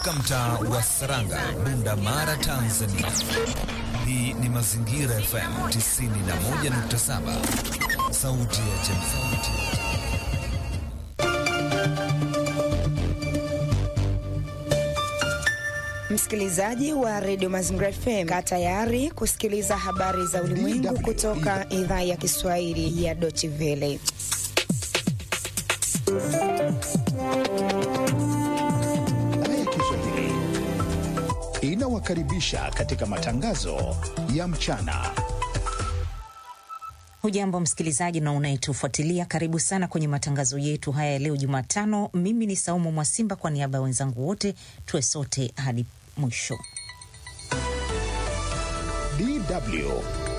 Mtaa wa Saranga, Bunda Mara, Tanzania. Hii ni Mazingira FM 91.7, sauti ya jamii. Msikilizaji wa Radio Mazingira FM, kaa tayari kusikiliza habari za ulimwengu kutoka idhaa ya Kiswahili ya Deutsche Welle. Inawakaribisha katika matangazo ya mchana. Hujambo msikilizaji na unayetufuatilia, karibu sana kwenye matangazo yetu haya leo Jumatano. Mimi ni Saumu Mwasimba, kwa niaba ya wenzangu wote tuwe sote hadi mwisho. DW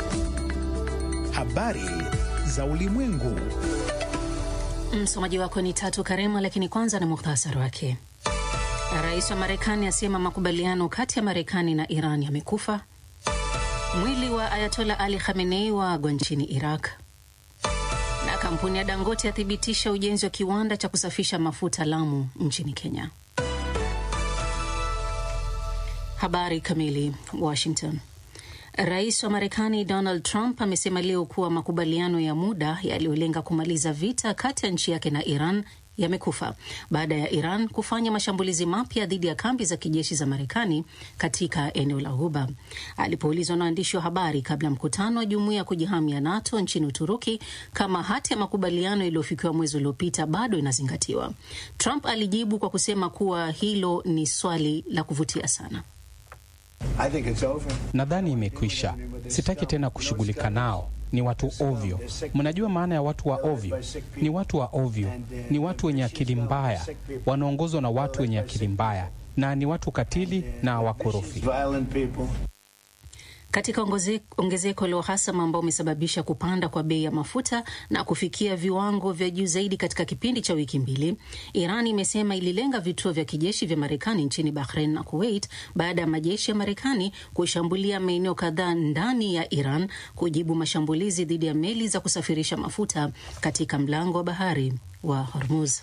Habari za ulimwengu. Msomaji wako ni Tatu Karema, lakini kwanza na muhtasari wake. Rais wa Marekani asema makubaliano kati ya Marekani na Iran yamekufa. Mwili wa Ayatollah Ali Khamenei waagwa nchini Iraq. Na kampuni ya Dangote yathibitisha ujenzi wa kiwanda cha kusafisha mafuta Lamu nchini Kenya. Habari kamili. Washington. Rais wa Marekani Donald Trump amesema leo kuwa makubaliano ya muda yaliyolenga kumaliza vita kati ya nchi yake na Iran yamekufa baada ya Iran kufanya mashambulizi mapya dhidi ya kambi za kijeshi za Marekani katika eneo la Ghuba. Alipoulizwa na waandishi wa habari kabla mkutano wa jumuiya ya kujihamia NATO nchini Uturuki kama hati ya makubaliano iliyofikiwa mwezi uliopita bado inazingatiwa, Trump alijibu kwa kusema kuwa hilo ni swali la kuvutia sana. Nadhani imekwisha. Sitaki tena kushughulika nao. Ni watu ovyo. Mnajua maana ya watu wa ovyo? Ni watu wa ovyo. Ni watu wenye akili mbaya. Wanaongozwa na watu wenye akili mbaya. Na ni watu katili na wakorofi. Katika ongezeko la uhasama ambao umesababisha kupanda kwa bei ya mafuta na kufikia viwango vya juu zaidi katika kipindi cha wiki mbili, Iran imesema ililenga vituo vya kijeshi vya Marekani nchini Bahrain na Kuwait baada ya majeshi ya Marekani kushambulia maeneo kadhaa ndani ya Iran kujibu mashambulizi dhidi ya meli za kusafirisha mafuta katika mlango wa bahari wa Hormuz.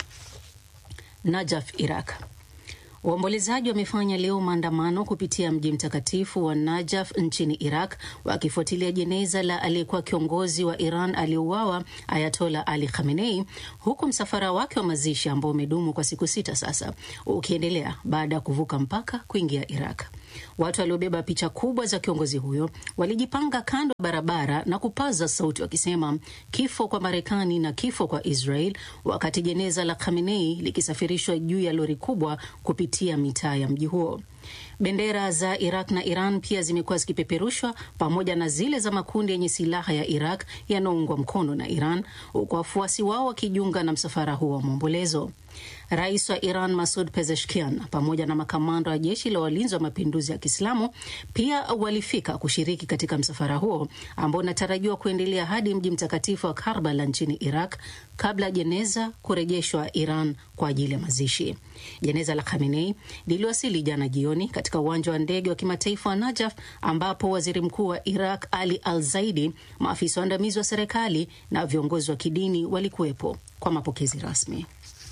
Najaf, Iraq. Waombolezaji wamefanya leo maandamano kupitia mji mtakatifu wa Najaf nchini Iraq, wakifuatilia jeneza la aliyekuwa kiongozi wa Iran aliyeuawa Ayatollah Ali Khamenei, huku msafara wake wa mazishi ambao umedumu kwa siku 6 sasa ukiendelea baada ya kuvuka mpaka kuingia Iraq. Watu waliobeba picha kubwa za kiongozi huyo walijipanga kando ya barabara na kupaza sauti wakisema kifo kwa Marekani na kifo kwa Israel, wakati jeneza la Khamenei likisafirishwa juu ya lori kubwa kupitia mitaa ya mji huo. Bendera za Iraq na Iran pia zimekuwa zikipeperushwa pamoja na zile za makundi yenye silaha ya Iraq yanayoungwa mkono na Iran, huku wafuasi wao wakijiunga na msafara huo wa maombolezo. Rais wa Iran Masoud Pezeshkian pamoja na makamanda wa jeshi la walinzi wa mapinduzi ya Kiislamu pia walifika kushiriki katika msafara huo ambao unatarajiwa kuendelea hadi mji mtakatifu wa Karbala nchini Iraq kabla jeneza kurejeshwa Iran kwa ajili ya mazishi. Jeneza la Khamenei liliwasili jana jioni katika uwanja wa ndege wa kimataifa wa Najaf, ambapo waziri mkuu wa Iraq Ali Al-Zaidi, maafisa waandamizi wa serikali na viongozi wa kidini walikuwepo kwa mapokezi rasmi.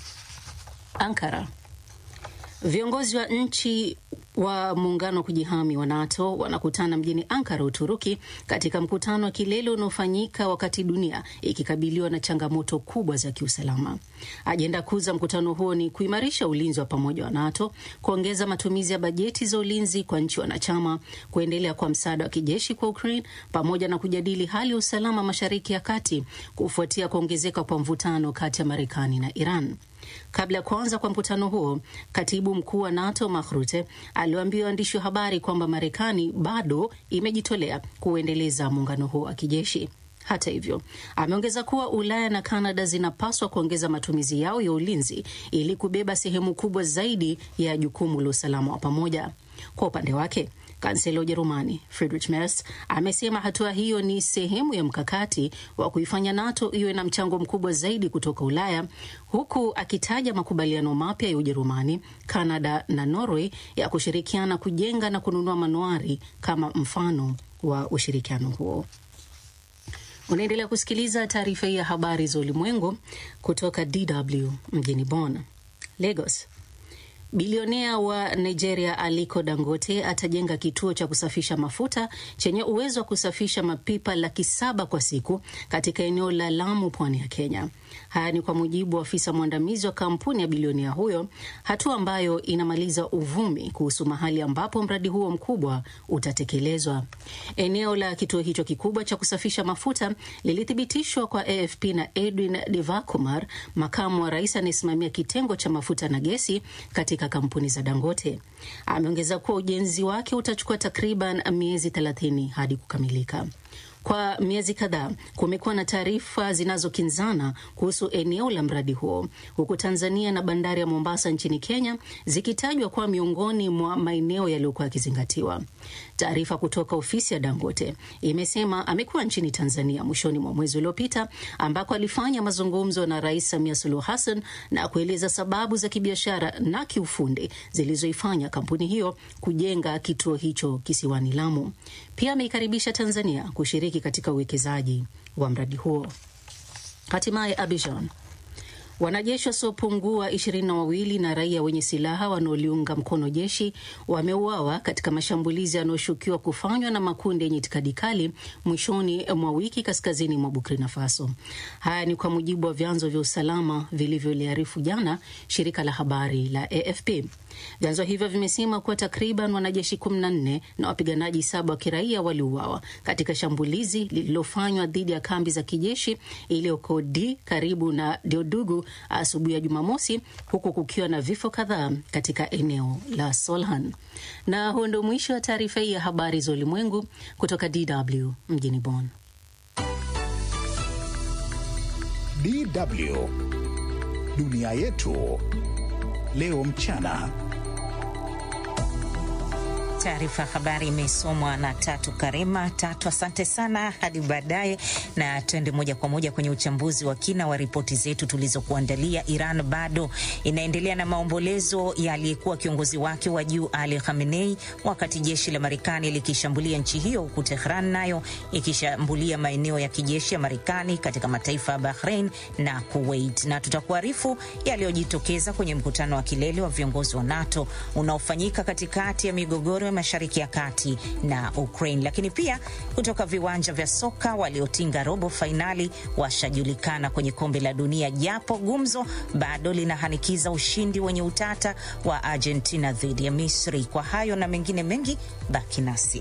Ankara. Viongozi wa nchi wa muungano wa kujihami wa NATO wanakutana mjini Ankara, Uturuki, katika mkutano wa kilele unaofanyika wakati dunia ikikabiliwa na changamoto kubwa za kiusalama. Ajenda kuu za mkutano huo ni kuimarisha ulinzi wa pamoja wa NATO, kuongeza matumizi ya bajeti za ulinzi kwa nchi wanachama, kuendelea kwa msaada wa kijeshi kwa Ukraine, pamoja na kujadili hali ya usalama Mashariki ya Kati kufuatia kuongezeka kwa mvutano kati ya Marekani na Iran. Kabla ya kuanza kwa mkutano huo, katibu mkuu wa NATO Mark Rutte aliwaambia waandishi wa habari kwamba Marekani bado imejitolea kuendeleza muungano huo wa kijeshi. Hata hivyo, ameongeza kuwa Ulaya na Kanada zinapaswa kuongeza matumizi yao ya ulinzi ili kubeba sehemu kubwa zaidi ya jukumu la usalama wa pamoja. Kwa upande wake, Kansela wa Ujerumani Friedrich Merz amesema hatua hiyo ni sehemu ya mkakati wa kuifanya NATO iwe na mchango mkubwa zaidi kutoka Ulaya, huku akitaja makubaliano mapya ya Ujerumani, Kanada na Norway ya kushirikiana kujenga na kununua manuari kama mfano wa ushirikiano huo. Unaendelea kusikiliza taarifa hii ya habari za ulimwengu kutoka DW mjini Bonn. Lagos. Bilionea wa Nigeria Aliko Dangote atajenga kituo cha kusafisha mafuta chenye uwezo wa kusafisha mapipa 700,000 kwa siku katika eneo la Lamu, pwani ya Kenya. Haya ni kwa mujibu wa afisa mwandamizi wa kampuni ya bilionea huyo, hatua ambayo inamaliza uvumi kuhusu mahali ambapo mradi huo mkubwa utatekelezwa. Eneo la kituo hicho kikubwa cha kusafisha mafuta lilithibitishwa kwa AFP na Edwin Devakumar, makamu wa rais anayesimamia kitengo cha mafuta na gesi katika kampuni za Dangote. Ameongeza kuwa ujenzi wake utachukua takriban miezi 30 hadi kukamilika. Kwa miezi kadhaa kumekuwa na taarifa zinazokinzana kuhusu eneo la mradi huo, huku Tanzania na bandari ya Mombasa nchini Kenya zikitajwa kuwa miongoni mwa maeneo yaliyokuwa yakizingatiwa. Taarifa kutoka ofisi ya Dangote imesema amekuwa nchini Tanzania mwishoni mwa mwezi uliopita, ambako alifanya mazungumzo na Rais Samia Suluhu Hassan na kueleza sababu za kibiashara na kiufundi zilizoifanya kampuni hiyo kujenga kituo hicho kisiwani Lamu. Pia ameikaribisha Tanzania kushiriki katika uwekezaji wa mradi huo. Hatimaye Abidjan, wanajeshi wasiopungua 22 na raia wenye silaha wanaoliunga mkono jeshi wameuawa katika mashambulizi yanayoshukiwa kufanywa na makundi yenye itikadi kali mwishoni mwa wiki kaskazini mwa Burkina Faso. Haya ni kwa mujibu wa vyanzo vya usalama vilivyoliarifu jana shirika la habari la AFP. Vyanzo hivyo vimesema kuwa takriban wanajeshi 14 na wapiganaji 7 wa kiraia waliuawa katika shambulizi lililofanywa dhidi ya kambi za kijeshi iliyoko karibu na Diodugu asubuhi ya Jumamosi, huku kukiwa na vifo kadhaa katika eneo la Solhan. Na huo ndio mwisho wa taarifa hii ya habari za ulimwengu kutoka DW mjini Bonn. DW Dunia Yetu leo mchana. Taarifa ya habari imesomwa na Tatu Karema. Tatu, asante sana, hadi baadaye. Na tuende moja kwa moja kwenye uchambuzi wa kina wa ripoti zetu tulizokuandalia. Iran bado inaendelea na maombolezo ya aliyekuwa kiongozi wake wa juu Ali Khamenei, wakati jeshi la Marekani likishambulia nchi hiyo, huku Tehran nayo ikishambulia maeneo ya kijeshi ya Marekani katika mataifa ya Bahrain na Kuwait. Na tutakuarifu yaliyojitokeza kwenye mkutano wa kilele wa viongozi wa NATO unaofanyika katikati ya migogoro ya Mashariki ya Kati na Ukraine. Lakini pia kutoka viwanja vya soka, waliotinga robo fainali washajulikana kwenye kombe la dunia, japo gumzo bado linahanikiza ushindi wenye utata wa Argentina dhidi ya Misri. Kwa hayo na mengine mengi, baki nasi.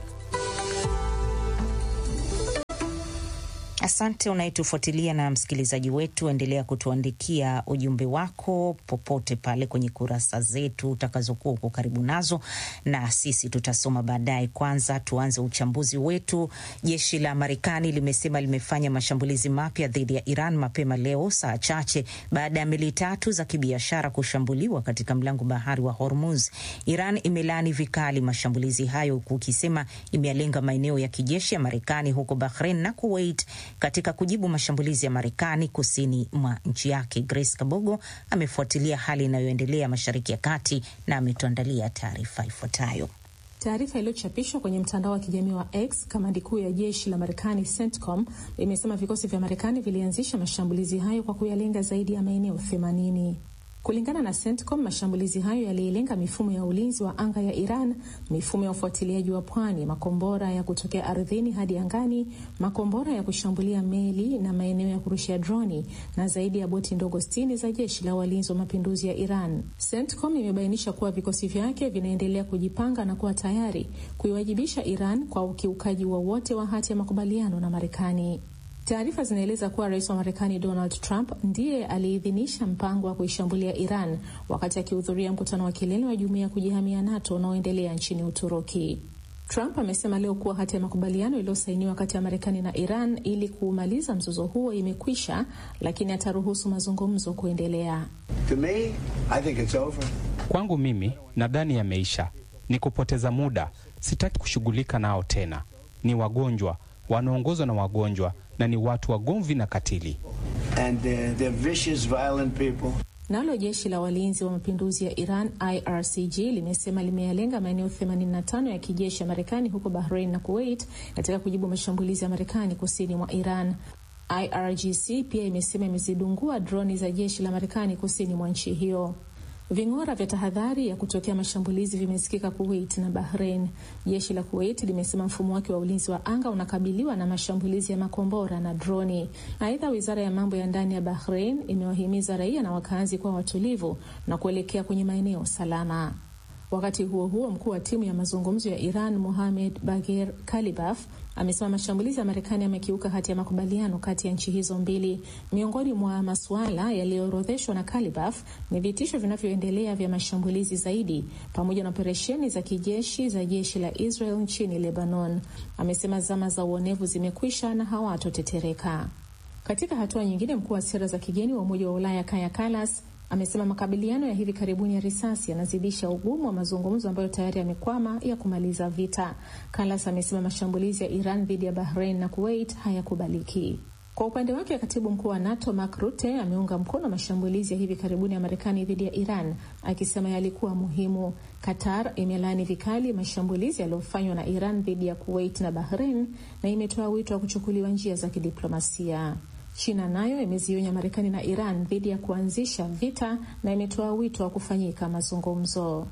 Asante unayetufuatilia na msikilizaji wetu, endelea kutuandikia ujumbe wako popote pale kwenye kurasa zetu utakazokuwa uko karibu nazo, na sisi tutasoma baadaye. Kwanza tuanze uchambuzi wetu. Jeshi la Marekani limesema limefanya mashambulizi mapya dhidi ya Iran mapema leo, saa chache baada ya meli 3 za kibiashara kushambuliwa katika mlango bahari wa Hormuz. Iran imelaani vikali mashambulizi hayo, kukisema imelenga maeneo ya kijeshi ya Marekani huko Bahrain na Kuwait katika kujibu mashambulizi ya Marekani kusini mwa nchi yake. Grace Kabogo amefuatilia hali inayoendelea Mashariki ya Kati na ametuandalia taarifa ifuatayo. Taarifa iliyochapishwa kwenye mtandao wa kijamii wa X, kamandi kuu ya jeshi la Marekani CENTCOM imesema vikosi vya Marekani vilianzisha mashambulizi hayo kwa kuyalenga zaidi ya maeneo 80. Kulingana na CENTCOM, mashambulizi hayo yalilenga mifumo ya ulinzi wa anga ya Iran, mifumo ya ufuatiliaji wa pwani, makombora ya kutokea ardhini hadi angani, makombora ya kushambulia meli na maeneo ya kurushia droni, na zaidi ya boti ndogo 60 za jeshi la walinzi wa mapinduzi ya Iran. CENTCOM imebainisha kuwa vikosi vyake vinaendelea kujipanga na kuwa tayari kuiwajibisha Iran kwa ukiukaji wowote wa hati ya makubaliano na Marekani. Taarifa zinaeleza kuwa rais wa Marekani Donald Trump ndiye aliidhinisha mpango wa kuishambulia Iran wakati akihudhuria mkutano wa kilele wa jumuiya ya kujihamia NATO unaoendelea nchini Uturuki. Trump amesema leo kuwa hati ya makubaliano iliyosainiwa kati ya Marekani na Iran ili kumaliza mzozo huo imekwisha, lakini ataruhusu mazungumzo kuendelea. To me, I think it's over. Kwangu mimi nadhani yameisha. Ni kupoteza muda. Sitaki kushughulika nao tena. Ni wagonjwa, wanaongozwa na wagonjwa, na ni watu wagomvi na katili. And they're vicious, violent people. Nalo jeshi la walinzi wa mapinduzi ya Iran IRCG limesema limeyalenga maeneo 85 ya kijeshi ya Marekani huko Bahrain na Kuwait katika kujibu mashambulizi ya Marekani kusini mwa Iran. IRGC pia imesema imezidungua droni za jeshi la Marekani kusini mwa nchi hiyo. Ving'ora vya tahadhari ya kutokea mashambulizi vimesikika Kuwait na Bahrain. Jeshi la Kuwait limesema mfumo wake wa ulinzi wa anga unakabiliwa na mashambulizi ya makombora na droni. Aidha, wizara ya mambo ya ndani ya Bahrain imewahimiza raia na wakazi kuwa watulivu na kuelekea kwenye maeneo salama. Wakati huo huo, mkuu wa timu ya mazungumzo ya Iran Mohamed Bagher Kalibaf amesema mashambulizi ya Marekani yamekiuka hati ya makubaliano kati ya nchi hizo mbili. Miongoni mwa masuala yaliyoorodheshwa na Kalibaf ni vitisho vinavyoendelea vya mashambulizi zaidi pamoja na operesheni za kijeshi za jeshi la Israel nchini Lebanon. Amesema zama za uonevu zimekwisha na hawatotetereka. Katika hatua nyingine, mkuu wa sera za kigeni wa Umoja wa Ulaya Kaja Kallas amesema makabiliano ya hivi karibuni ya risasi yanazidisha ugumu wa mazungumzo ambayo tayari yamekwama ya kumaliza vita. Kallas amesema mashambulizi ya Iran dhidi ya Bahrain na Kuwait hayakubaliki. Kwa upande wake, katibu mkuu wa NATO Mark Rutte ameunga mkono mashambulizi ya hivi karibuni ya Marekani dhidi ya Iran, akisema yalikuwa muhimu. Qatar imelaani vikali mashambulizi yaliyofanywa na Iran dhidi ya Kuwait na Bahrain na imetoa wito wa kuchukuliwa njia za kidiplomasia. China nayo imezionya Marekani na Iran dhidi ya kuanzisha vita na imetoa wito wa kufanyika mazungumzo.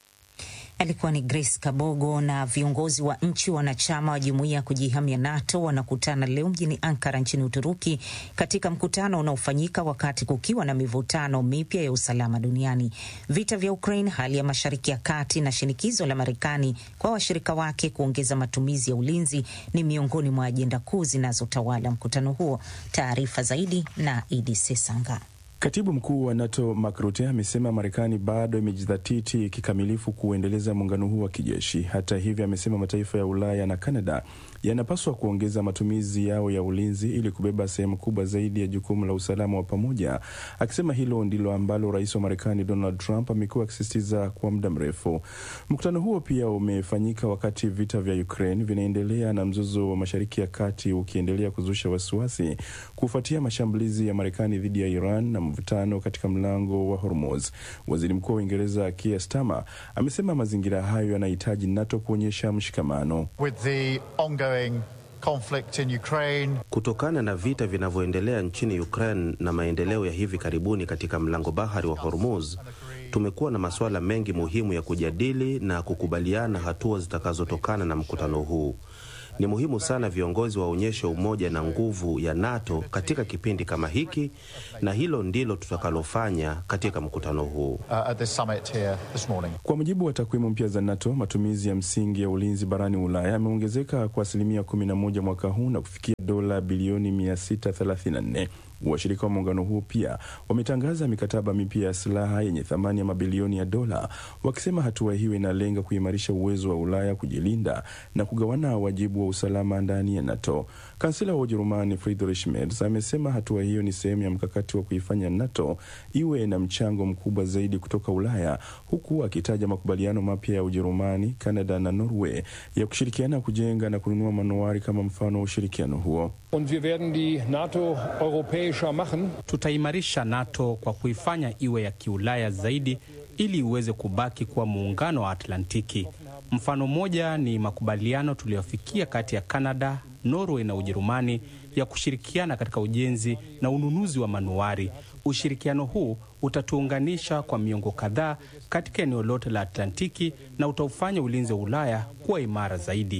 Alikuwa ni Grace Kabogo. Na viongozi wa nchi wanachama wa jumuiya ya kujihamia NATO wanakutana leo mjini Ankara nchini Uturuki katika mkutano unaofanyika wakati kukiwa na mivutano mipya ya usalama duniani. Vita vya Ukraine, hali ya Mashariki ya Kati na shinikizo la Marekani kwa washirika wake kuongeza matumizi ya ulinzi ni miongoni mwa ajenda kuu zinazotawala mkutano huo. Taarifa zaidi na Idi Sesanga. Katibu mkuu wa NATO Mark Rutte amesema Marekani bado imejidhatiti kikamilifu kuendeleza muungano huu wa kijeshi. Hata hivyo, amesema mataifa ya Ulaya na Kanada yanapaswa kuongeza matumizi yao ya ulinzi ili kubeba sehemu kubwa zaidi ya jukumu la usalama wa pamoja, akisema hilo ndilo ambalo rais wa Marekani Donald Trump amekuwa akisisitiza kwa muda mrefu. Mkutano huo pia umefanyika wakati vita vya Ukraine vinaendelea na mzozo wa Mashariki ya Kati ukiendelea kuzusha wasiwasi kufuatia mashambulizi ya Marekani dhidi ya Iran na mvutano katika mlango wa Hormuz. Waziri Mkuu wa Uingereza Keir Starmer amesema mazingira hayo yanahitaji NATO kuonyesha mshikamano. Kutokana na vita vinavyoendelea nchini Ukraine na maendeleo ya hivi karibuni katika mlango bahari wa Hormuz, tumekuwa na masuala mengi muhimu ya kujadili na kukubaliana hatua zitakazotokana na mkutano huu. Ni muhimu sana viongozi waonyeshe umoja na nguvu ya NATO katika kipindi kama hiki, na hilo ndilo tutakalofanya katika mkutano huu. Kwa mujibu wa takwimu mpya za NATO, matumizi ya msingi ya ulinzi barani Ulaya yameongezeka kwa 11% mwaka huu na kufikia dola bilioni 634. Washirika wa muungano huu pia wametangaza mikataba mipya ya silaha yenye thamani ya mabilioni ya dola, wakisema hatua hiyo inalenga kuimarisha uwezo wa Ulaya kujilinda na kugawana wajibu wa usalama ndani ya NATO. Kansela wa Ujerumani Friedrich Merz amesema hatua hiyo ni sehemu ya mkakati wa kuifanya NATO iwe na mchango mkubwa zaidi kutoka Ulaya, huku akitaja makubaliano mapya ya Ujerumani, Canada na Norway ya kushirikiana kujenga na kununua manowari kama mfano wa ushirikiano huo. Tutaimarisha NATO kwa kuifanya iwe ya kiulaya zaidi ili iweze kubaki kuwa muungano wa Atlantiki. Mfano mmoja ni makubaliano tuliyofikia kati ya Canada, Norway na Ujerumani ya kushirikiana katika ujenzi na ununuzi wa manuari. Ushirikiano huu utatuunganisha kwa miongo kadhaa katika eneo lote la Atlantiki na utaufanya ulinzi wa Ulaya kuwa imara zaidi.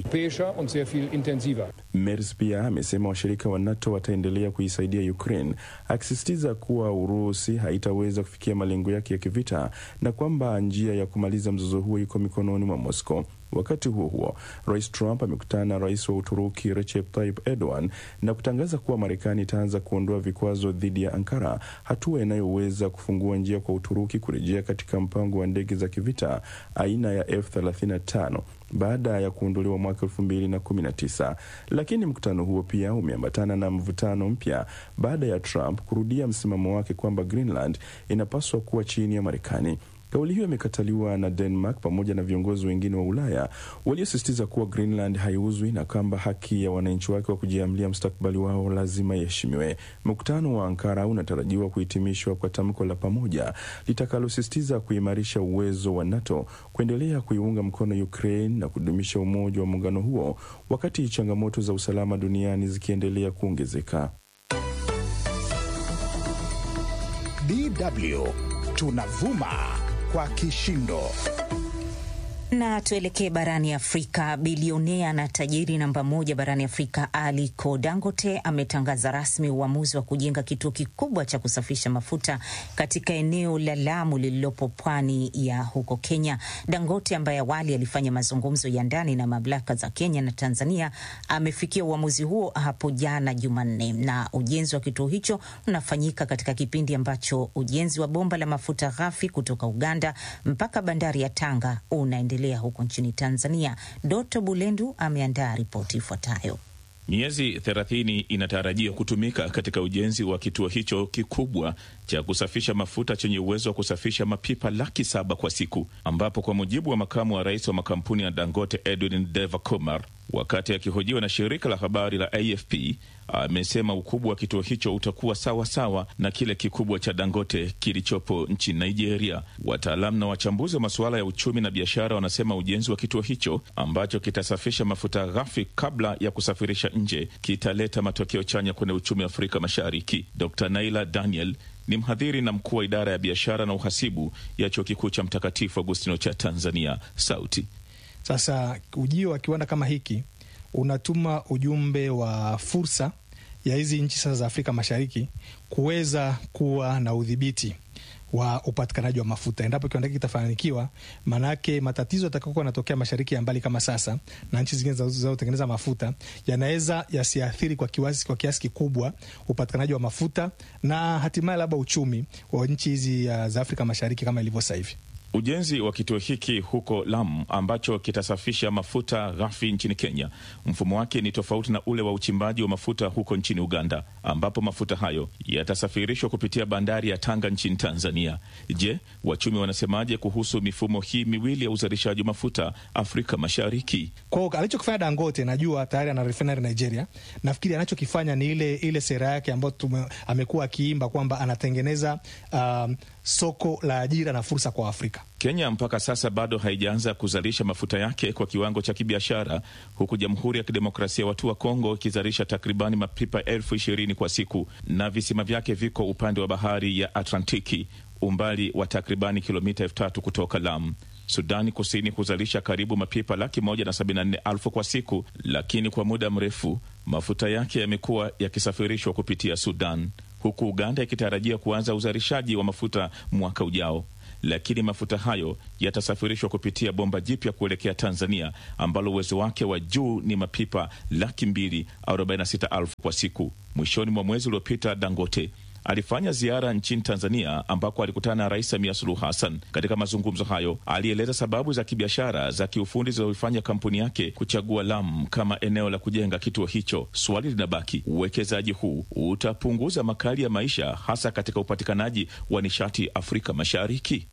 Merz pia amesema washirika wa NATO wataendelea kuisaidia Ukraine, akisisitiza kuwa Urusi haitaweza kufikia malengo yake ya kivita na kwamba njia ya kumaliza mzozo huo iko mikononi mwa Moscow. Wakati huo huo, Rais Trump amekutana na Rais wa Uturuki Recep Tayyip Erdogan na kutangaza kuwa Marekani itaanza kuondoa vikwazo dhidi ya Ankara, hatua inayoweza kufungua njia kwa Uturuki kurejea katika mpango wa ndege za kivita aina ya F-35 baada ya kuondolewa mwaka 2019. Lakini mkutano huo pia umeambatana na mvutano mpya baada ya Trump kurudia msimamo wake kwamba Greenland inapaswa kuwa chini ya Marekani. Kauli hiyo imekataliwa na Denmark pamoja na viongozi wengine wa Ulaya waliosisitiza kuwa Greenland haiuzwi na kwamba haki ya wananchi wake wa kujiamulia mustakabali wao lazima iheshimiwe. Mkutano wa Ankara unatarajiwa kuhitimishwa kwa tamko la pamoja litakalosisitiza kuimarisha uwezo wa NATO kuendelea kuiunga mkono Ukraine na kudumisha umoja wa muungano huo wakati changamoto za usalama duniani zikiendelea kuongezeka. DW tunavuma kwa kishindo. Na tuelekee barani Afrika. Bilionea na tajiri namba moja barani Afrika Aliko Dangote ametangaza rasmi uamuzi wa kujenga kituo kikubwa cha kusafisha mafuta katika eneo la Lamu lililopo pwani ya huko Kenya. Dangote ambaye awali alifanya mazungumzo ya ndani na mamlaka za Kenya na Tanzania amefikia uamuzi huo hapo jana Jumanne, na ujenzi wa kituo hicho unafanyika katika kipindi ambacho ujenzi wa bomba la mafuta ghafi kutoka Uganda mpaka bandari ya Tanga unaendelea huko nchini Tanzania. Doto Bulendu ameandaa ripoti ifuatayo. Miezi 30 inatarajiwa kutumika katika ujenzi wa kituo hicho kikubwa cha kusafisha mafuta chenye uwezo wa kusafisha mapipa 700,000 kwa siku, ambapo kwa mujibu wa makamu wa rais wa makampuni ya Dangote Edwin Devakumar, wakati akihojiwa na shirika la habari la AFP, amesema ukubwa wa kituo hicho utakuwa sawa na kile kikubwa cha Dangote kilichopo nchini Nigeria. Wataalamu na wachambuzi wa masuala ya uchumi na biashara wanasema ujenzi wa kituo hicho ambacho kitasafisha mafuta ghafi kabla ya kusafirisha nje kitaleta matokeo chanya kwenye uchumi wa Afrika Mashariki. Dr. Naila Daniel ni mhadhiri na mkuu wa idara ya biashara na uhasibu ya Chuo Kikuu cha Mtakatifu Agustino cha Tanzania Sauti. Sasa ujio wa kiwanda kama hiki unatuma ujumbe wa fursa ya hizi nchi sasa za Afrika Mashariki kuweza kuwa na udhibiti wa upatikanaji wa mafuta. Endapo kiwanda hiki kitafanikiwa, manake matatizo yatakayokuwa yanatokea mashariki ya mbali kama sasa na nchi zingine zinazotengeneza mafuta yanaweza yasiathiri kwa kiasi kikubwa upatikanaji wa mafuta na hatimaye labda uchumi wa nchi hizi za Afrika Mashariki kama ilivyo sasa hivi. Ujenzi wa kituo hiki huko Lamu ambacho kitasafisha mafuta ghafi nchini Kenya, mfumo wake ni tofauti na ule wa uchimbaji wa mafuta huko nchini Uganda, ambapo mafuta hayo yatasafirishwa kupitia bandari ya Tanga nchini Tanzania. Je, wachumi wanasemaje kuhusu mifumo hii miwili ya uzalishaji wa mafuta Afrika Mashariki? Kwa alichokifanya Dangote, najua tayari ana refinery Nigeria. Nafikiri anachokifanya ni ile sera yake ambayo amekuwa akiimba kwamba anatengeneza soko la ajira na fursa kwa Afrika. Kenya mpaka sasa bado haijaanza kuzalisha mafuta yake kwa kiwango cha kibiashara, huku Jamhuri ya Kidemokrasia ya Watu wa Kongo ikizalisha takribani mapipa 20,000 kwa siku, na visima vyake viko upande wa bahari ya Atlantiki, umbali wa takribani kilomita 3,000 kutoka Lamu. Sudani Kusini huzalisha karibu mapipa 174,000 kwa siku, lakini kwa muda mrefu mafuta yake yamekuwa yakisafirishwa kupitia Sudan, huku Uganda ikitarajia kuanza uzalishaji wa mafuta mwaka ujao. Lakini mafuta hayo yatasafirishwa kupitia bomba jipya kuelekea Tanzania ambalo uwezo wake wa juu ni mapipa 246,000 kwa siku. Mwishoni mwa mwezi uliopita, Dangote alifanya ziara nchini Tanzania ambako alikutana na Rais Samia Suluhu Hassan. Katika mazungumzo hayo, alieleza sababu za kibiashara za kiufundi zilizoifanya kampuni yake kuchagua Lamu kama eneo la kujenga kituo hicho. Swali linabaki, uwekezaji huu utapunguza makali ya maisha hasa katika upatikanaji wa nishati Afrika Mashariki?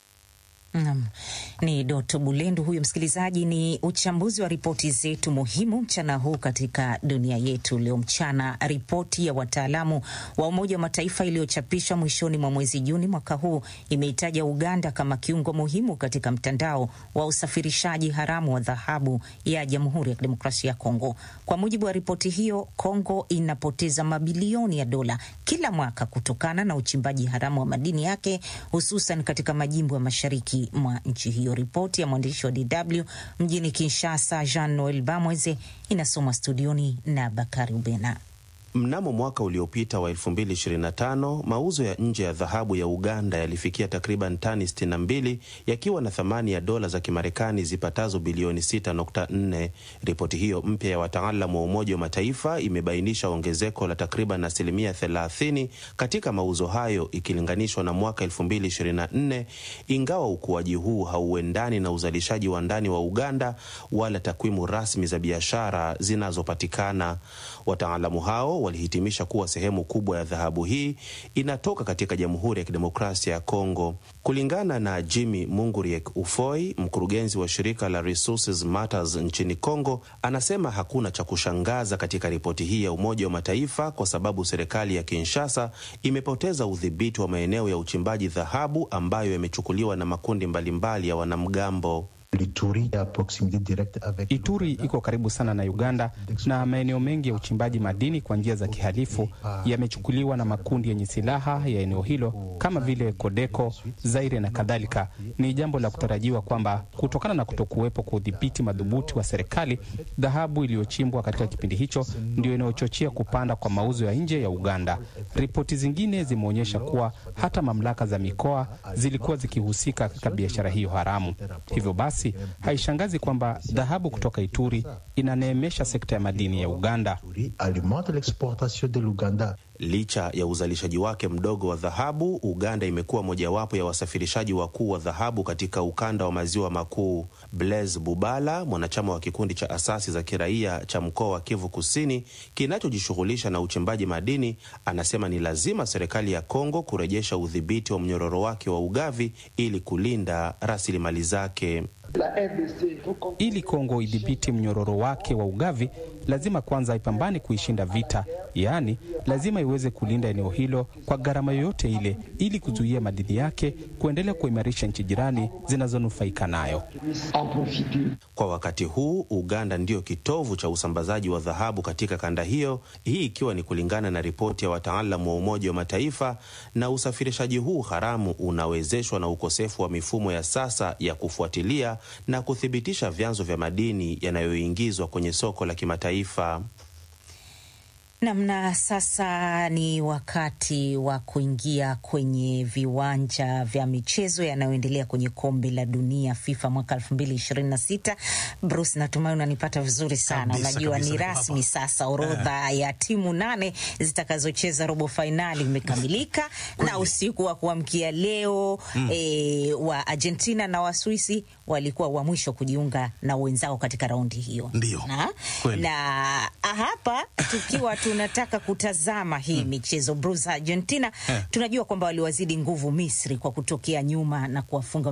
Ni Doto Bulendu huyo, msikilizaji. Ni uchambuzi wa ripoti zetu muhimu mchana huu katika dunia yetu leo mchana. Ripoti ya wataalamu wa Umoja wa Mataifa iliyochapishwa mwishoni mwa mwezi Juni mwaka huu imeitaja Uganda kama kiungo muhimu katika mtandao wa usafirishaji haramu wa dhahabu ya Jamhuri ya Kidemokrasia ya Kongo. Kwa mujibu wa ripoti hiyo, Kongo inapoteza mabilioni ya dola kila mwaka kutokana na uchimbaji haramu wa madini yake, hususan katika majimbo ya mashariki mwa nchi hiyo. Ripoti ya mwandishi wa DW mjini Kinshasa, Jean Noel Bamweze, inasoma studioni na Bakari Ubena. Mnamo mwaka uliopita wa 2025, mauzo ya nje ya dhahabu ya Uganda yalifikia takriban tani 62 yakiwa na thamani ya dola za Kimarekani zipatazo bilioni 6.4. Ripoti hiyo mpya ya wataalamu wa Umoja wa Mataifa imebainisha ongezeko la takriban 30% katika mauzo hayo ikilinganishwa na mwaka 2024, ingawa ukuaji huu hauendani na uzalishaji wa ndani wa Uganda wala takwimu rasmi za biashara zinazopatikana. Wataalamu hao walihitimisha kuwa sehemu kubwa ya dhahabu hii inatoka katika Jamhuri ya Kidemokrasia ya Kongo. Kulingana na Jimmy Munguriek Ufoi, mkurugenzi wa shirika la Resources Matters nchini Kongo, anasema hakuna cha kushangaza katika ripoti hii ya Umoja wa Mataifa kwa sababu serikali ya Kinshasa imepoteza udhibiti wa maeneo ya uchimbaji dhahabu ambayo yamechukuliwa na makundi mbalimbali ya wanamgambo. Ituri iko karibu sana na Uganda na maeneo mengi ya uchimbaji madini kwa njia za kihalifu yamechukuliwa na makundi yenye silaha ya eneo hilo kama vile Codeco, Zaire na kadhalika. Ni jambo la kutarajiwa kwamba kutokana na kutokuwepo kwa udhibiti madhubuti wa serikali, dhahabu iliyochimbwa katika kipindi hicho ndio inayochochea kupanda kwa mauzo ya nje ya Uganda. Ripoti zingine zimeonyesha kuwa hata mamlaka za mikoa zilikuwa zikihusika katika biashara hiyo haramu. Hivyo basi, haishangazi kwamba dhahabu kutoka Ituri inaneemesha sekta ya madini ya Uganda. Licha ya uzalishaji wake mdogo wa dhahabu, Uganda imekuwa mojawapo ya wasafirishaji wakuu wa dhahabu katika ukanda wa maziwa makuu. Blaise Bubala, mwanachama wa kikundi cha asasi za kiraia cha mkoa wa Kivu Kusini kinachojishughulisha na uchimbaji madini, anasema ni lazima serikali ya Kongo kurejesha udhibiti wa mnyororo wake wa ugavi ili kulinda rasilimali zake. Ili Kongo idhibiti mnyororo wake wa ugavi, lazima kwanza ipambane kuishinda vita. Yaani, lazima iweze kulinda eneo hilo kwa gharama yoyote ile ili kuzuia madini yake kuendelea kuimarisha nchi jirani zinazonufaika nayo. Kwa wakati huu, Uganda ndio kitovu cha usambazaji wa dhahabu katika kanda hiyo, hii ikiwa ni kulingana na ripoti ya wataalamu wa Umoja wa Mataifa, na usafirishaji huu haramu unawezeshwa na ukosefu wa mifumo ya sasa ya kufuatilia na kuthibitisha vyanzo vya madini yanayoingizwa kwenye soko la kimataifa. Namna sasa ni wakati wa kuingia kwenye viwanja vya michezo yanayoendelea kwenye kombe la dunia FIFA mwaka 2026. Bruce, natumai unanipata vizuri sana. Unajua ni rasmi sasa, orodha ya timu 8 zitakazocheza robo finali imekamilika na usiku wa kuamkia leo wa Argentina na wa Swisi walikuwa wa mwisho kujiunga na wenzao katika raundi hiyo. Ndio. Na hapa tukiwa tunataka kutazama hii michezo, Bruce, Argentina tunajua kwamba waliwazidi nguvu Misri kwa kutokea nyuma na kuwafunga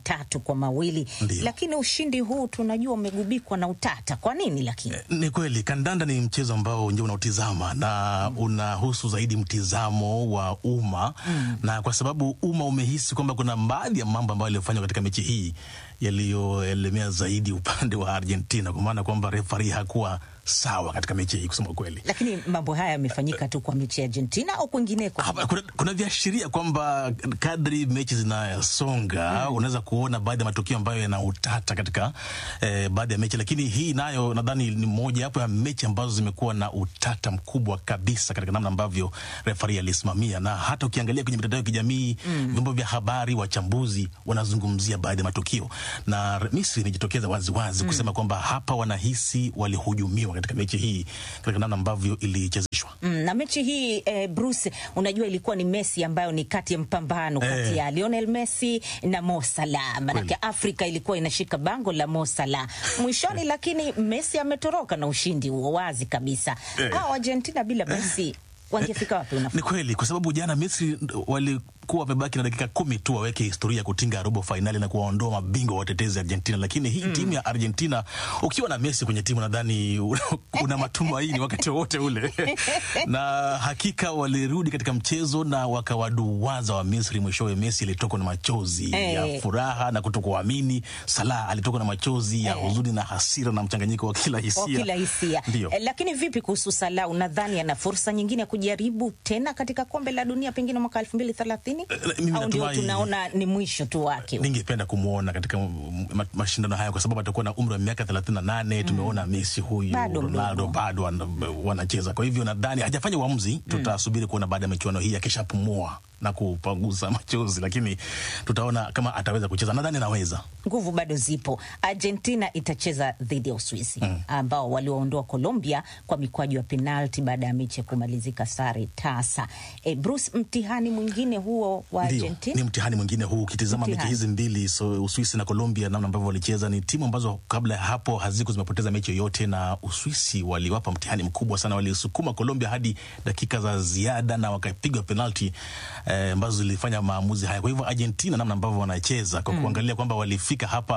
3-2. Lakini ushindi huu tunajua umegubikwa na utata. Kwa nini lakini? Ni kweli kandanda ni mchezo ambao nje unautizama na unahusu zaidi mtizamo wa umma, na kwa sababu umma umehisi kwamba kuna baadhi ya mambo ambayo yalifanywa katika mechi hii yaliyoelemea zaidi upande wa Argentina, kwa maana kwamba referee hakuwa sawa katika mechi hii kusema kweli. Lakini mambo haya yamefanyika tu kwa mechi ya Argentina au kwingineko? Kuna viashiria kwamba kadri mechi zinasonga unaweza kuona baadhi ya matukio ambayo yana utata katika baadhi ya mechi, lakini hii nayo nadhani ni moja hapo ya mechi ambazo zimekuwa na utata mkubwa kabisa katika namna ambavyo referee alisimamia, na hata ukiangalia kwenye mitandao ya kijamii, vyombo vya habari, wachambuzi wanazungumzia baadhi ya matukio, na Misri imejitokeza wazi kusema kwamba hapa wanahisi walihujumiwa katika mechi hii katika namna ambavyo ilichezeshwa. Na mechi hii Bruce, unajua ilikuwa ni Messi ambayo ni kati ya mpambano kati ya Lionel Messi na Mo Salah. Manake Afrika ilikuwa inashika bango la Mo Salah mwishoni, lakini Messi ametoroka na ushindi huo wazi kabisa. Argentina bila Messi wangefika wapi unafikiri? Ni kweli, kwa sababu jana Misri walikuwa wamebaki na dakika 10 tu waweke historia kutinga robo finali na kuwaondoa mabingwa watetezi Argentina, lakini hii timu ya Argentina ukiwa na Messi kwenye timu nadhani una matumaini wakati wote ule. Na hakika walirudi katika mchezo na wakawaduwaza wa Misri. Mwishowe Messi alitoka na machozi ya furaha na kutokuamini. Salah alitoka na machozi ya huzuni na hasira na mchanganyiko wa kila hisia. Lakini vipi kuhusu Salah? Unadhani ana fursa nyingine ya kujaribu tena katika kombe la dunia pengine mwaka 2030? Au ndio tunaona ni mwisho tu wake? Ningependa kumuona katika mashindano haya kwa sababu atakuwa na umri wa miaka 38. Tumeona Messi huyu, Ronaldo bado wanacheza. Kwa hivyo nadhani hajafanya uamuzi. Tutasubiri kuona baada ya michuano hii akishapumua na kupanguza machozi, lakini tutaona kama ataweza kucheza. Nadhani anaweza. Nguvu bado zipo. Argentina itacheza dhidi ya Uswisi ambao waliwaondoa Colombia kwa mikwaju ya penalti baada ya mechi kumalizika sare tasa. Bruce, mtihani mwingine huo wa Argentina? Ni mtihani mwingine huu. Ukitizama mechi hizi mbili, Uswisi na Colombia, namna ambavyo walicheza, ni timu ambazo kabla ya hapo haziko zimepoteza mechi yoyote, na Uswisi waliwapa mtihani mkubwa sana. Walisukuma Colombia hadi dakika za ziada na wakapigwa penalti ambazo zilifanya maamuzi haya. Kwa hivyo Argentina, namna ambavyo wanacheza, kwa kuangalia kwamba walifika hapa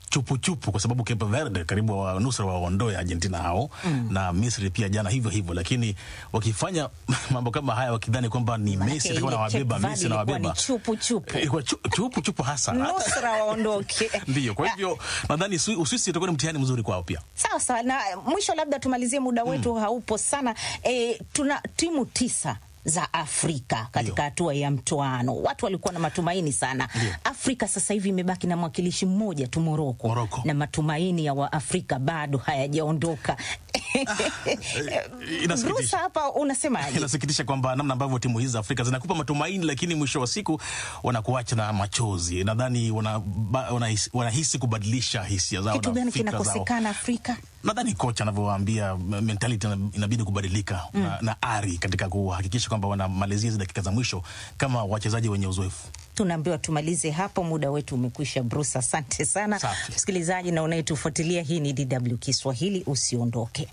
chupu kwa sababu Cape Verde karibu wa nusura waondoe Argentina hao na Misri pia jana hivyo, lakini wakifanya mambo kama haya wakidhani kwamba ni Messi atakuwa na wabeba Messi na wabeba chupu hasa nusura waondoke. Ndio, kwa hivyo nadhani Uswisi itakuwa ni mtihani mzuri kwao pia. Sawa, na mwisho labda tumalizie, muda wetu haupo sana. Tuna timu 9 za Afrika katika hatua ya mtoano. Watu walikuwa na matumaini sana. Afrika sasa hivi imebaki na mwakilishi mmoja tu, Morocco. Na matumaini ya Waafrika bado hayajaondoka. Inasikitisha. Hapa unasemaje? Inasikitisha kwamba namna ambavyo timu hizi za Afrika zinakupa matumaini, lakini mwisho wa siku wanakuacha na machozi. Nadhani wanahisi kubadilisha hisia zao. Kitu gani kinakosekana Afrika? Nadhani kocha anavyowaambia mentality inabidi kubadilika na ari katika kuhakikisha kwamba wanamalizia hizo dakika za mwisho kama wachezaji wenye uzoefu. Tunaambiwa tumalize hapo, muda wetu umekwisha. Bruce, asante sana. Msikilizaji na unayetufuatilia, hii ni DW Kiswahili, usiondoke.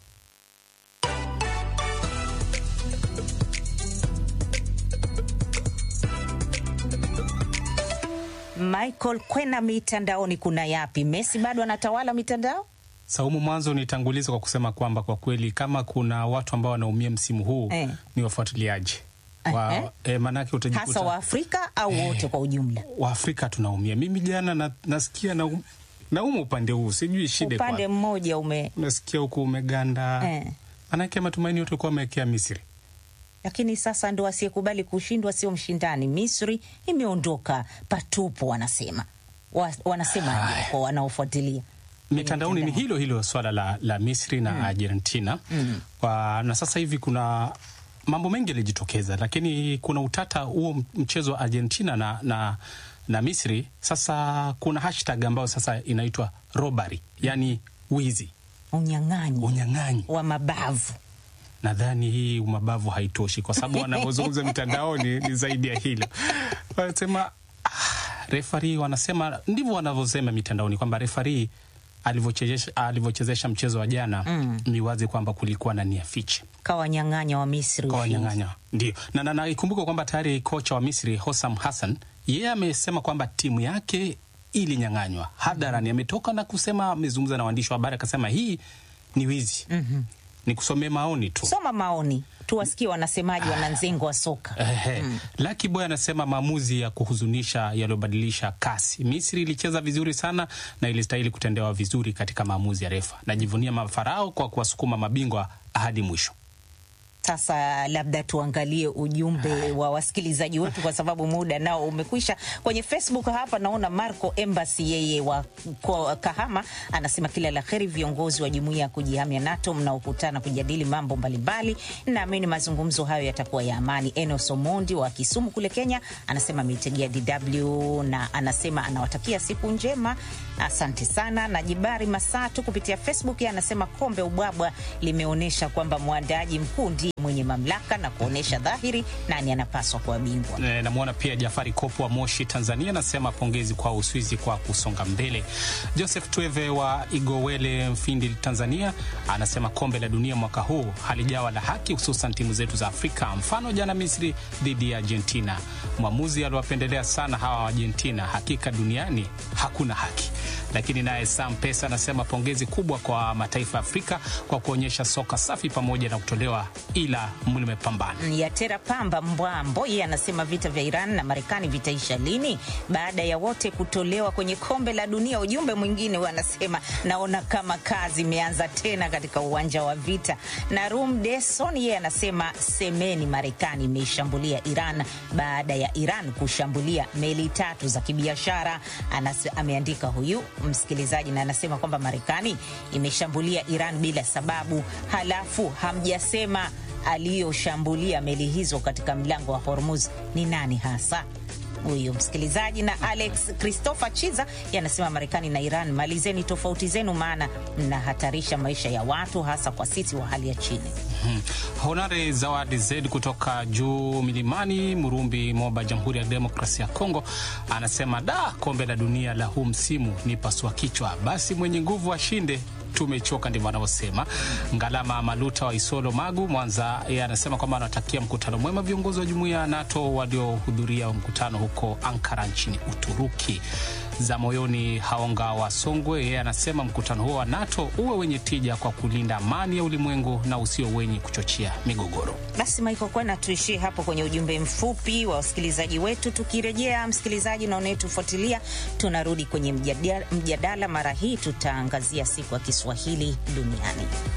Michael, kwena mitandaoni kuna yapi? Messi bado anatawala mitandao? Saumu, mwanzo nitanguliza kwa kusema kwamba kwa kweli kama kuna watu ambao wanaumia msimu huu ni wafuatiliaji. Manake utajikuta hasa wa Afrika au wote kwa ujumla? Wa Afrika tunaumia. Mimi jana nasikia nauma upande huu, sijui shida kwa upande mmoja nasikia huko umeganda. Manake matumaini yote kwa amekea Misri. Lakini sasa ndo asiyekubali kushindwa sio mshindani. Misri imeondoka patupo, wanasema kwa wanaofuatilia mitandaoni ni hilo swala la Misri na Argentina. Na sasa hivi kuna mambo mengi yalijitokeza, lakini kuna utata huo mchezo wa Argentina na Misri. Sasa kuna hashtag ambayo sasa inaitwa robbery, yani wizi, unyang'anyi wa mabavu. Nadhani hii umabavu haitoshi, kwa sababu wanaozungumza mitandaoni ni zaidi ya hilo. Wanasema referee, wanasema ndivyo wanavyosema mitandaoni kwamba referee alivyochezesha mchezo wa jana ni wazi kwamba kulikuwa na nia fiche. Kawanyang'anya wa Misri. Ndio. Na ikumbuke kwamba tayari kocha wa Misri Hossam Hassan yeye amesema kwamba timu yake ilinyang'anywa. Hadharani ametoka na kusema, amezungumza na waandishi wa habari akasema hii ni wizi. Ni kusomea maoni tu. Soma maoni. Tuwasikie wanasemaji wananzengo wa soka. Lucky Boy anasema maamuzi ya kuhuzunisha yaliyobadilisha kasi. Misri ilicheza vizuri sana na ilistahili kutendewa vizuri katika maamuzi ya refa. Najivunia mafarao kwa kuwasukuma mabingwa hadi mwisho. Sasa labda tuangalie ujumbe wa wasikilizaji wetu kwa sababu muda nao umekwisha. Kwenye Facebook hapa naona Marco Embassy, yeye wa Kahama, anasema kila la kheri viongozi wa jumuiya ya kujihamia NATO mnaokutana kujadili mambo mbalimbali. Naamini mazungumzo hayo yatakuwa ya amani. Enos Omondi wa Kisumu kule Kenya anasema ameitegea DW na anasema anawatakia siku njema. Asante sana. Na Jibari Masatu kupitia Facebook anasema kombe ubwabwa limeonesha kwamba mwandaji mkuu ndiye mwenye mamlaka na kuonesha dhahiri nani anapaswa kuwa bingwa. Namuona pia Jafari Kopo wa Moshi Tanzania anasema pongezi kwa Uswizi kwa kusonga mbele. Joseph Tweve wa Igowele Mfindi Tanzania anasema kombe la dunia mwaka huu halijawa la haki, hususan timu zetu za Afrika. Mfano jana Misri dhidi ya Argentina, mwamuzi aliwapendelea sana hawa Argentina. Hakika duniani hakuna haki. Lakini naye Sam Pesa anasema pongezi kubwa kwa mataifa ya Afrika kwa kuonyesha soka safi pamoja na kutolewa, ila mlimepambana. Yatera Pamba Mbwambo yeye anasema vita vya Iran na Marekani vitaisha lini baada ya wote kutolewa kwenye kombe la dunia. Ujumbe mwingine wanasema naona kama kazi imeanza tena katika uwanja wa vita. Na Rum Deson yeye anasema semeni Marekani imeishambulia Iran baada ya Iran kushambulia meli 3 za kibiashara. Ameandika huyu msikilizaji na anasema kwamba Marekani imeshambulia Iran bila sababu, halafu hamjasema aliyoshambulia meli hizo katika mlango wa Hormuz ni nani hasa. Huyo msikilizaji. Na Alex Christopher Chiza yanasema Marekani na Iran, malizeni tofauti zenu, maana mnahatarisha maisha ya watu, hasa kwa sisi wa hali ya chini. Honare Zawadi Zed kutoka juu milimani Murumbi Moba, Jamhuri ya Demokrasia ya Kongo anasema kombe la dunia la huu msimu ni pasua kichwa, basi mwenye nguvu ashinde tumechoka, ndivyo anavyosema. Ngalama Maluta wa Isolo, Magu, Mwanza, yeye anasema kwamba anatakia mkutano mwema viongozi wa jumuiya ya NATO waliohudhuria mkutano huko Ankara nchini Uturuki. Za moyoni Haonga wa Songwe, yeye anasema mkutano huo wa NATO uwe wenye tija kwa kulinda amani ya ulimwengu na usio wenye kuchochea migogoro. Basi Michael, kwani tuishie hapo kwenye ujumbe mfupi wa wasikilizaji wetu. Tukirejea, msikilizaji na unayetufuatilia, tunarudi kwenye mjadala. Mara hii tutaangazia siku ya Kiswahili duniani.